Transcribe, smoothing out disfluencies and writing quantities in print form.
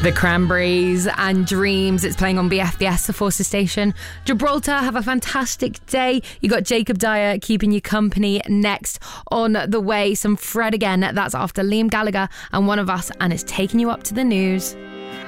The Cranberries and Dreams. It's playing on BFBS, the Forces Station. Gibraltar, have a fantastic day. You got Jacob Dyer keeping you company next on the way. Some Fred again. That's after Liam Gallagher and One of Us, and it's taking you up to the news.